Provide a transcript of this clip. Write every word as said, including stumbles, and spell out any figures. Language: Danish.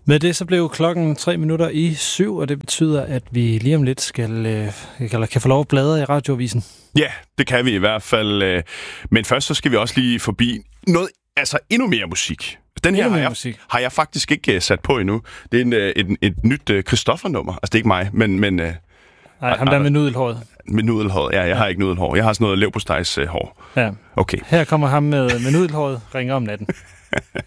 Med det så blev klokken tre minutter i syv, og det betyder, at vi lige om lidt skal, øh, eller kan få lov at bladre i radioavisen. Ja, det kan vi i hvert fald. Øh, men først så skal vi også lige forbi noget, altså endnu mere musik. Den her har jeg, har jeg faktisk ikke uh, sat på endnu. Det er en, uh, et, et nyt uh, Christoffer-nummer. Altså, det er ikke mig, men... men uh, Nej, ham der med nudelhåret. Med nudelhåret, ja. Jeg ja. har ikke nudelhår. Jeg har sådan noget leverpostejs uh, hår. Ja. Okay. Her kommer ham med, med nudelhåret, ringer om natten.